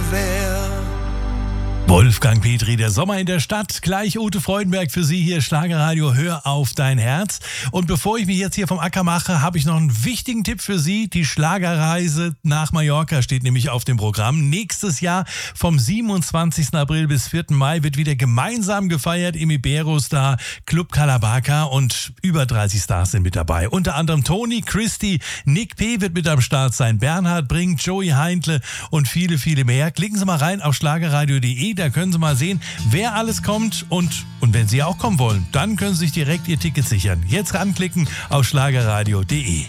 wär. Wolfgang Petri, der Sommer in der Stadt. Gleich Ute Freudenberg für Sie hier, Schlagerradio, hör auf dein Herz. Und bevor ich mich jetzt hier vom Acker mache, habe ich noch einen wichtigen Tipp für Sie. Die Schlagerreise nach Mallorca steht nämlich auf dem Programm. Nächstes Jahr vom 27. April bis 4. Mai wird wieder gemeinsam gefeiert im Iberostar Club Calabaca und über 30 Stars sind mit dabei. Unter anderem Toni, Christy, Nick P. wird mit am Start sein, Bernhard Brink, Joey Heindle und viele, viele mehr. Klicken Sie mal rein auf schlagerradio.de. Da können Sie mal sehen, wer alles kommt und wenn Sie auch kommen wollen, dann können Sie sich direkt Ihr Ticket sichern. Jetzt ranklicken auf schlagerradio.de.